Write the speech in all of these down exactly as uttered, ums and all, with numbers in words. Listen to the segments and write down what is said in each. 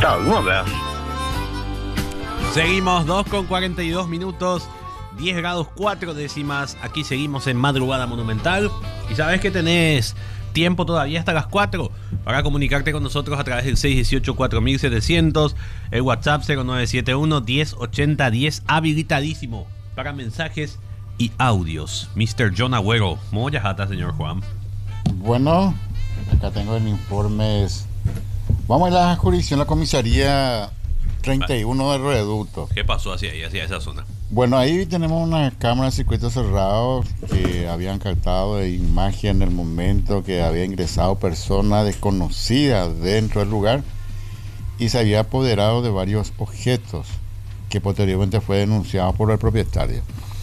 alguma vez. Seguimos dos con cuarenta y dos minutos, diez grados cuatro décimas. Aquí seguimos en Madrugada Monumental. Y sabes que tenés tiempo todavía hasta las cuatro para comunicarte con nosotros a través del seis dieciocho cuatro mil setecientos, el WhatsApp cero nueve siete uno diez ochenta diez, habilitadísimo para mensajes y audios. mister John Agüero, ¿cómo jata, señor Juan? Bueno, acá tengo el informe. Vamos a la jurisdicción, la comisaría treinta y uno de Reducto. ¿Qué pasó hacia ahí, hacia esa zona? Bueno, ahí tenemos una cámara de circuito cerrado que habían captado de imagen en el momento que había ingresado persona desconocida dentro del lugar y se había apoderado de varios objetos que posteriormente fue denunciado por el propietario.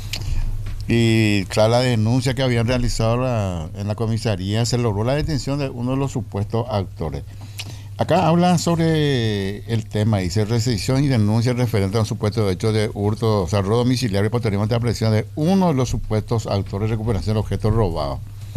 Y tras la denuncia que habían realizado la, en la comisaría, se logró la detención de uno de los supuestos actores. Acá habla sobre el tema, dice recepción y denuncia referente a un supuesto hecho de hurto, o sea, robo domiciliario y posteriormente aprehensión de uno de los supuestos autores de recuperación de objetos robados.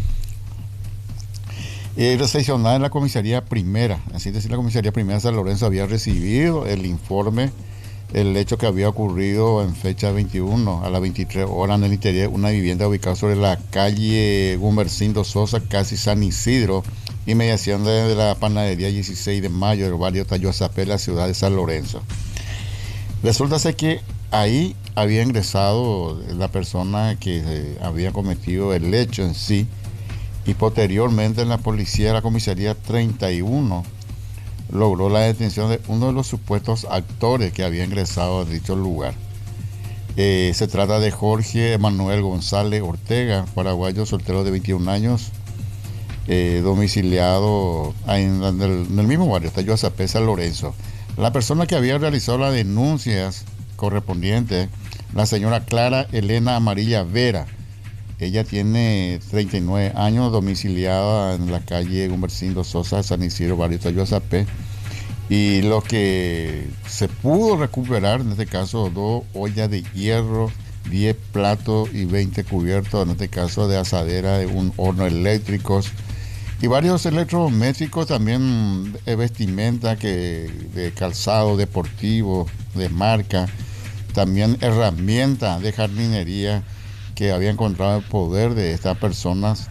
Eh, recepcionada en la comisaría primera, así decir, la comisaría primera de San Lorenzo había recibido el informe, el hecho que había ocurrido en fecha veintiuno a las veintitrés horas en el interior de una vivienda ubicada sobre la calle Gumercindo Sosa, casi San Isidro, inmediación de, de la panadería dieciséis de mayo del barrio Tayoazapé, la ciudad de San Lorenzo. Resulta ser que ahí había ingresado la persona que eh, había cometido el hecho en sí, y posteriormente la policía de la comisaría treinta y uno logró la detención de uno de los supuestos actores que había ingresado a dicho lugar. Eh, se trata de Jorge Manuel González Ortega, paraguayo, soltero de veintiún años, eh, domiciliado en, en, el, en el mismo barrio, Tayoazapé, San Lorenzo. La persona que había realizado las denuncias correspondientes, la señora Clara Elena Amarilla Vera. Ella tiene treinta y nueve años, domiciliada en la calle Gumercindo Sosa, San Isidro, barrio Tayoazapé. Y lo que se pudo recuperar, en este caso, dos ollas de hierro, diez platos y veinte cubiertos, en este caso de asadera, de un horno eléctrico, y varios electrodomésticos, también de vestimenta, que, de calzado deportivo, de marca, también herramientas de jardinería que había encontrado el poder de estas personas.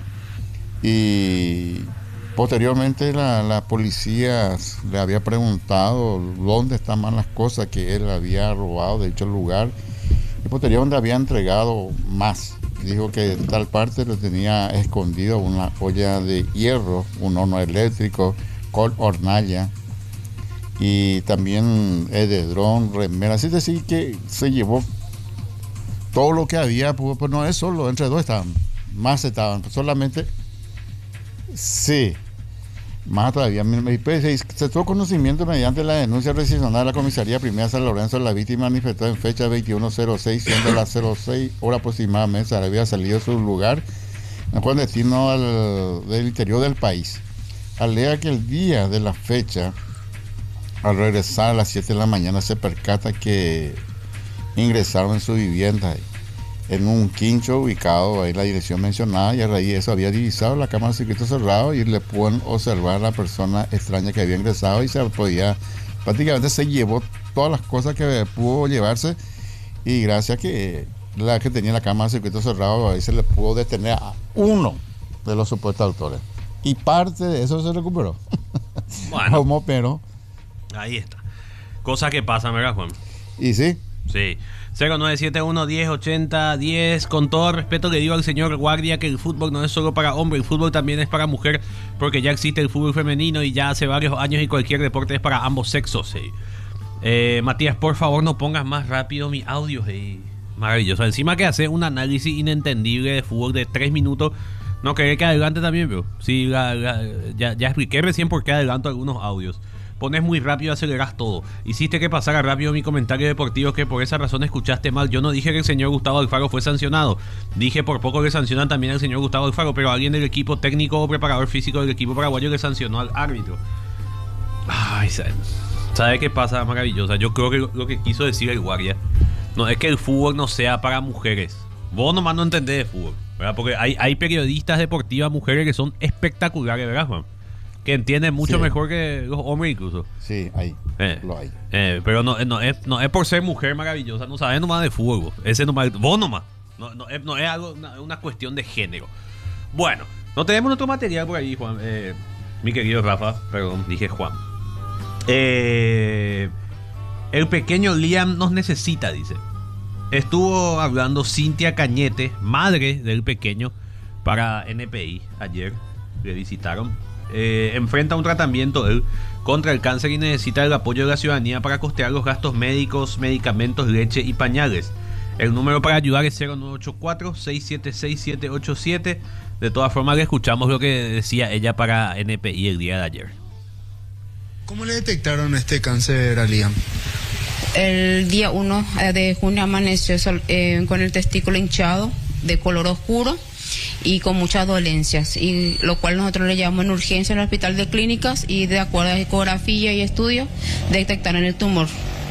Y posteriormente la, la policía le había preguntado dónde estaban las cosas que él había robado de dicho lugar, y posteriormente había entregado más. Dijo que en tal parte lo tenía escondido una olla de hierro, un horno eléctrico con hornalla y también edredón, remera. Así decir que se llevó todo lo que había, pues, pues no es solo, entre dos estaban, más estaban, solamente, sí, más todavía. Se tuvo conocimiento mediante la denuncia recisional de la comisaría primera de San Lorenzo. La víctima manifestó en fecha veintiuno cero seis, siendo las cero seis horas aproximadamente, se había salido de su lugar con destino al, del interior del país. Alega que el día de la fecha, al regresar a las siete de la mañana, se percata que ingresaron en su vivienda en un quincho ubicado en la dirección mencionada, y a raíz de eso había divisado la cámara de circuito cerrado y le pueden observar a la persona extraña que había ingresado, y se podía, prácticamente se llevó todas las cosas que pudo llevarse, y gracias a que la que tenía la cámara de circuito cerrado, ahí se le pudo detener a uno de los supuestos autores, y parte de eso se recuperó. Bueno, como pero ahí está, cosa que pasa, ¿verdad, Juan? Y sí. Sí, cero nueve siete uno diez ochenta diez. Con todo respeto le digo al señor guardia que el fútbol no es solo para hombre, el fútbol también es para mujer, porque ya existe el fútbol femenino y ya hace varios años, y cualquier deporte es para ambos sexos. Sí. Eh, Matías, por favor, no pongas más rápido mi audio. Sí. Maravilloso. Encima que hace un análisis inentendible de fútbol de tres minutos, no querer que adelante también, bro. Sí, la, la, ya, ya expliqué recién por qué adelanto algunos audios. Pones muy rápido, aceleras todo. Hiciste que pasara rápido mi comentario deportivo, que por esa razón escuchaste mal. Yo no dije que el señor Gustavo Alfaro fue sancionado. Dije por poco que sancionan también al señor Gustavo Alfaro, pero alguien del equipo técnico o preparador físico del equipo paraguayo le sancionó al árbitro. Ay, ¿sabe, ¿sabe qué pasa? Maravillosa. Yo creo que lo, lo que quiso decir el guardia no es que el fútbol no sea para mujeres. Vos nomás no entendés de fútbol, ¿verdad? Porque hay, hay periodistas deportivas mujeres que son espectaculares, ¿verdad, Juan? que entiende mucho Sí. mejor que los hombres incluso. Sí, ahí. Eh, Lo hay. eh, pero no, no, es, no es por ser mujer maravillosa, no sabes nomás de fútbol. Ese nomás, vos nomás. No, no, es, no es algo, una, una cuestión de género. Bueno, no tenemos nuestro material por ahí, Juan. Eh, mi querido Rafa, perdón, dije Juan. Eh, el pequeño Liam nos necesita, dice. Estuvo hablando Cintia Cañete, madre del pequeño, para N P I ayer. Le visitaron. Eh, enfrenta un tratamiento él contra el cáncer y necesita el apoyo de la ciudadanía para costear los gastos médicos, medicamentos, leche y pañales. El número para ayudar es cero nueve ocho cuatro, seis siete seis, siete ocho siete. De todas formas, le escuchamos lo que decía ella para N P I el día de ayer. ¿Cómo le detectaron este cáncer a Liam? El día uno de junio amaneció sol- eh, con el testículo hinchado, de color oscuro y con muchas dolencias, y lo cual nosotros le llevamos en urgencia al hospital de clínicas y de acuerdo a ecografía y estudio detectaron el tumor.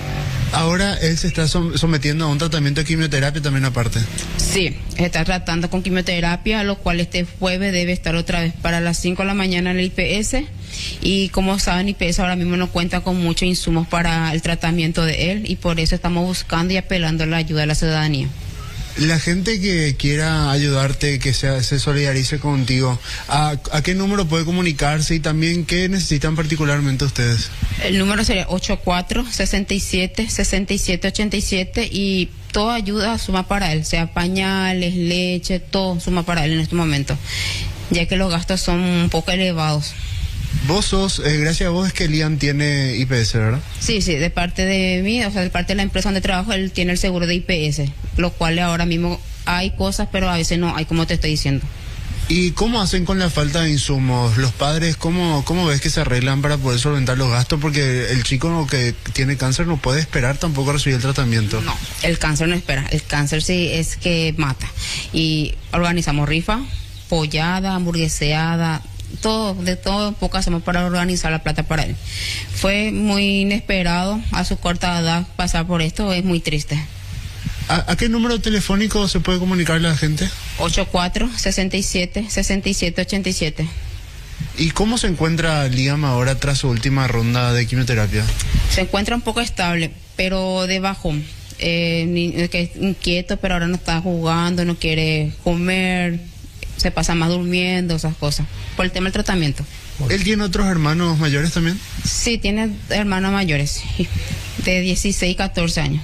Ahora él se está som- sometiendo a un tratamiento de quimioterapia también aparte. Sí, está tratando con quimioterapia, lo cual este jueves debe estar otra vez para las cinco de la mañana en el I P S. Y como saben, I P S ahora mismo no cuenta con muchos insumos para el tratamiento de él, y por eso estamos buscando y apelando a la ayuda de la ciudadanía. La gente que quiera ayudarte, que se, se solidarice contigo, ¿a, ¿a qué número puede comunicarse y también qué necesitan particularmente ustedes? El número sería ochenta y cuatro, sesenta y siete, sesenta y siete, ochenta y siete, y toda ayuda suma para él, sea pañales, leche, todo suma para él en este momento, ya que los gastos son un poco elevados. Vos sos, eh, gracias a vos es que Liam tiene I P S, ¿verdad? Sí, sí, de parte de mí, o sea, de parte de la empresa donde trabajo, él tiene el seguro de I P S, lo cual ahora mismo hay cosas, pero a veces no hay, como te estoy diciendo. ¿Y cómo hacen con la falta de insumos? Los padres, ¿cómo, cómo ves que se arreglan para poder solventar los gastos? Porque el chico que tiene cáncer no puede esperar tampoco a recibir el tratamiento. No, el cáncer no espera, el cáncer sí es que mata. Y organizamos rifa, pollada, hamburgueseada, todo, de todo un poco hacemos para organizar la plata para él. Fue muy inesperado a su corta edad pasar por esto, es muy triste. ¿A, a qué número telefónico se puede comunicar la gente? ochenta y cuatro, sesenta y siete, sesenta y siete, ochenta y siete. ¿Y cómo se encuentra Liam ahora tras su última ronda de quimioterapia? Se encuentra un poco estable, pero de bajón. Eh, ni- que es inquieto, pero ahora no está jugando, no quiere comer, se pasa más durmiendo, esas cosas, por el tema del tratamiento. ¿Él tiene otros hermanos mayores también? Sí, tiene hermanos mayores, sí, de dieciséis, catorce años.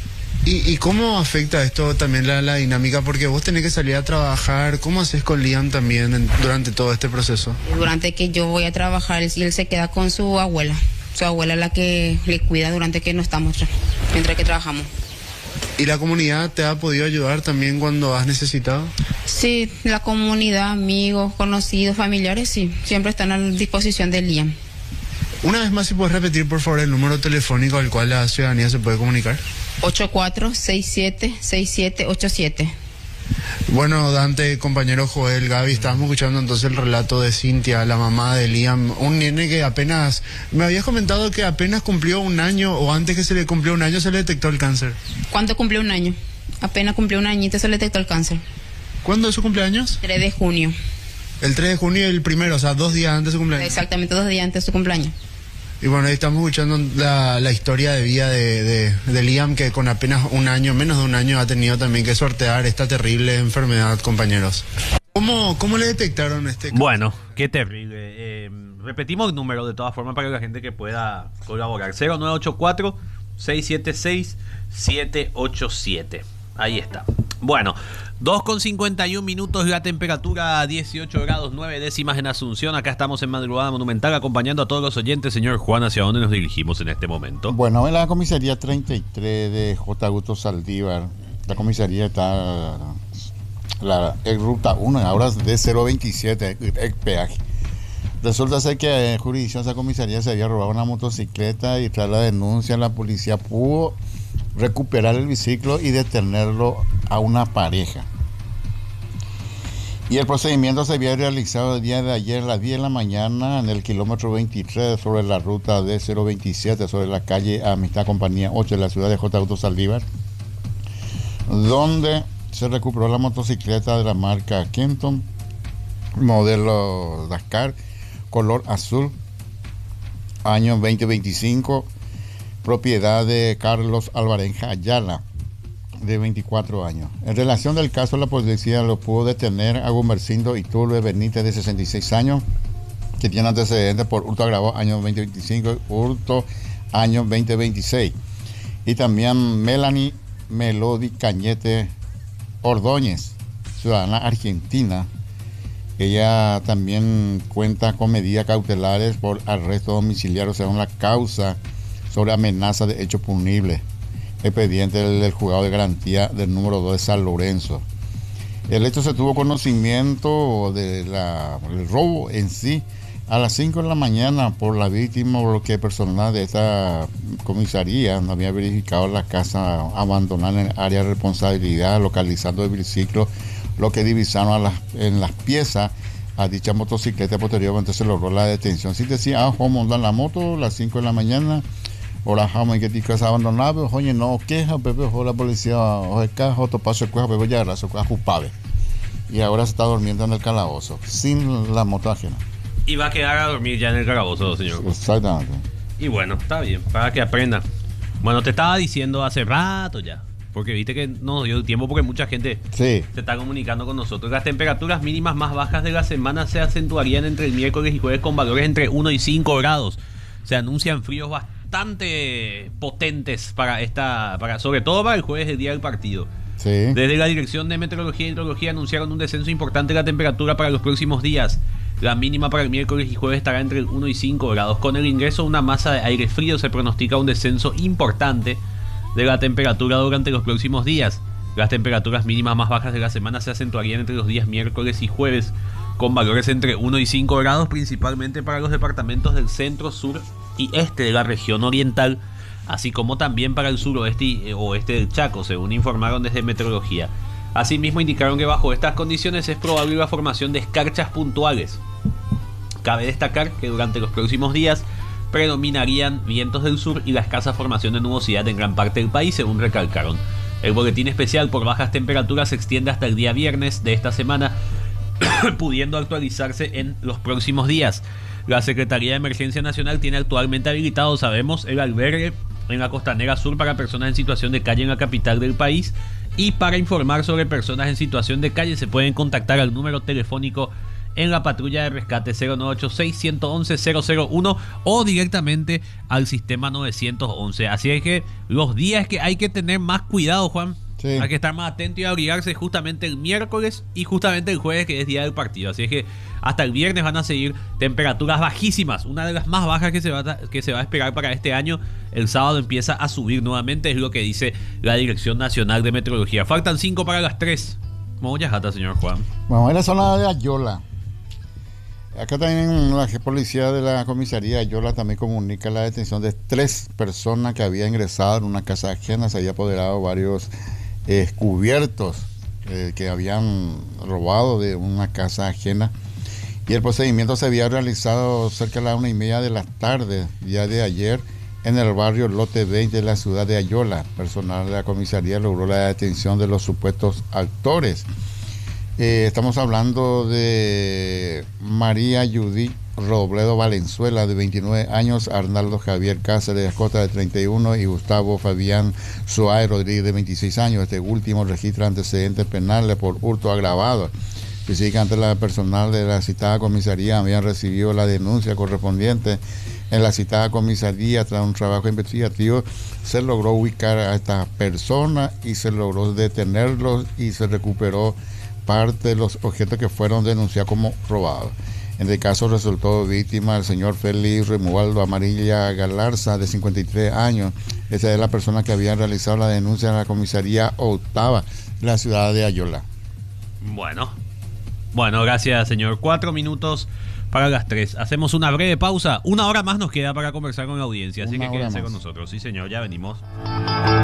¿Y, y cómo afecta esto también la, la dinámica? Porque vos tenés que salir a trabajar. ¿Cómo haces con Liam también en- durante todo este proceso? Durante que yo voy a trabajar, él, él se queda con su abuela. Su abuela es la que le cuida durante que no estamos, tra- mientras que trabajamos. ¿Y la comunidad te ha podido ayudar también cuando has necesitado? Sí, la comunidad, amigos, conocidos, familiares, sí, siempre están a disposición de Liam. Una vez más, si puedes repetir por favor el número telefónico al cual la ciudadanía se puede comunicar. ochenta y cuatro, sesenta y siete, sesenta y siete, ochenta y siete. Bueno, Dante, compañero Joel, Gaby, estábamos escuchando entonces el relato de Cintia, la mamá de Liam, un nene que apenas, me habías comentado que apenas cumplió un año, o antes que se le cumplió un año se le detectó el cáncer. ¿Cuándo cumplió un año? Apenas cumplió un añito se le detectó el cáncer. ¿Cuándo es su cumpleaños? tres de junio. El tres de junio y el primero, o sea, dos días antes de su cumpleaños. Exactamente dos días antes de su cumpleaños. Y bueno, ahí estamos escuchando la, la historia de vida de, de, de Liam, que con apenas un año, menos de un año, ha tenido también que sortear esta terrible enfermedad, compañeros. ¿Cómo, cómo le detectaron este cáncer? Bueno, qué terrible. Eh, repetimos el número de todas formas para la gente que pueda colaborar. cero nueve ocho cuatro, seis siete seis, siete ocho siete. Ahí está. Bueno, dos con cincuenta y un minutos, la temperatura dieciocho grados nueve décimas en Asunción. Acá estamos en Madrugada Monumental acompañando a todos los oyentes. Señor Juan, ¿hacia dónde nos dirigimos en este momento? Bueno, en la comisaría treinta y tres de J. Augusto Saldívar, la comisaría está la, en ruta uno, ahora es de cero veintisiete, el peaje. Resulta ser que en jurisdicción de esa comisaría se había robado una motocicleta y tras la denuncia la policía pudo recuperar el biciclo y detenerlo a una pareja. Y el procedimiento se había realizado el día de ayer a las diez de la mañana en el kilómetro veintitrés sobre la ruta D cero veintisiete sobre la calle Amistad Compañía ocho de la ciudad de J. Augusto Saldívar, donde se recuperó la motocicleta de la marca Kenton, modelo Dakar, color azul, año veinte veinticinco, propiedad de Carlos Alvarenga Ayala, de veinticuatro años. En relación del caso, la policía lo pudo detener a Gumercindo Iturbe Benítez, de sesenta y seis años, que tiene antecedentes por hurto agravado año veinte veinticinco y hurto año veinte veintiséis. Y también Melanie Melody Cañete Ordóñez, ciudadana argentina. Ella también cuenta con medidas cautelares por arresto domiciliario según la causa sobre amenaza de hecho punible. Expediente del, del juzgado de garantía del número dos de San Lorenzo. El hecho se tuvo conocimiento del de robo en sí a las cinco de la mañana por la víctima, por lo que personal de esta comisaría no había verificado la casa abandonada en el área de responsabilidad, localizando el biciclo, lo que divisaron a las, en las piezas a dicha motocicleta. Posteriormente se logró la detención. Si decía, ah, Juan montó en la moto a las cinco de la mañana, ahora Jamo y que ticas abandonado, oye, no queja, Pepe, ojo la policía, oye, caja, otro paso de cueja, Pepe, ya raso, cueja, culpable. Y ahora se está durmiendo en el calabozo, sin la moto ajena. Y va a quedar a dormir ya en el calabozo, señor. Exactamente. Y bueno, está bien, para que aprenda. Bueno, te estaba diciendo hace rato ya, porque viste que no nos dio tiempo porque mucha gente sí. se está comunicando con nosotros. Las temperaturas mínimas más bajas de la semana se acentuarían entre el miércoles y jueves con valores entre uno y cinco grados. Se anuncian fríos bastante potentes para esta, para sobre todo para el jueves, el día del partido. Sí. Desde la Dirección de Meteorología e Hidrología anunciaron un descenso importante de la temperatura para los próximos días. La mínima para el miércoles y jueves estará entre el uno y cinco grados. Con el ingreso de una masa de aire frío se pronostica un descenso importante de la temperatura durante los próximos días. Las temperaturas mínimas más bajas de la semana se acentuarían entre los días miércoles y jueves, con valores entre uno y cinco grados, principalmente para los departamentos del centro, sur y este de la región oriental, así como también para el suroeste y oeste del Chaco, según informaron desde Meteorología. Asimismo, indicaron que bajo estas condiciones es probable la formación de escarchas puntuales. Cabe destacar que durante los próximos días predominarían vientos del sur y la escasa formación de nubosidad en gran parte del país, según recalcaron. El boletín especial por bajas temperaturas se extiende hasta el día viernes de esta semana, pudiendo actualizarse en los próximos días. La Secretaría de Emergencia Nacional tiene actualmente habilitado, sabemos, el albergue en la costanera sur para personas en situación de calle en la capital del país. Y para informar sobre personas en situación de calle se pueden contactar al número telefónico en la patrulla de rescate cero nueve ocho seis, uno uno uno, cero cero uno o directamente al sistema novecientos once. Así es que los días que hay que tener más cuidado, Juan. Sí. Hay que estar más atento y abrigarse justamente el miércoles y justamente el jueves, que es día del partido. Así es que hasta el viernes van a seguir temperaturas bajísimas, una de las más bajas que se va a, que se va a esperar para este año. El sábado empieza a subir nuevamente, es lo que dice la Dirección Nacional de Meteorología. Faltan cinco para las tres. ¿Cómo ya jata, señor Juan? Bueno, en la zona de Ayola. Acá también la policía de la comisaría de Ayola también comunica la detención de tres personas que habían ingresado en una casa ajena. Se había apoderado varios eh, cubiertos eh, que habían robado de una casa ajena. Y el procedimiento se había realizado cerca de la una y media de la tarde, día de ayer, en el barrio Lote veinte de la ciudad de Ayola. Personal de la comisaría logró la detención de los supuestos actores. Eh, estamos hablando de María Judith Robledo Valenzuela, de veintinueve años, Arnaldo Javier Cáceres Escota, de treinta y uno, y Gustavo Fabián Suárez Rodríguez, de veintiséis años. Este último registra antecedentes penales por hurto agravado. Específicamente, la personal de la citada comisaría había recibido la denuncia correspondiente en la citada comisaría. Tras un trabajo investigativo se logró ubicar a estas personas y se logró detenerlos y se recuperó parte de los objetos que fueron denunciados como robados. En el caso resultó víctima el señor Félix Romualdo Amarilla Galarza, de cincuenta y tres años. Esa es la persona que había realizado la denuncia en la comisaría octava de la ciudad de Ayola. Bueno, bueno, gracias, señor. Cuatro minutos para las tres. Hacemos una breve pausa. Una hora más nos queda para conversar con la audiencia, así Una que quédense más con nosotros. Sí, señor, ya venimos.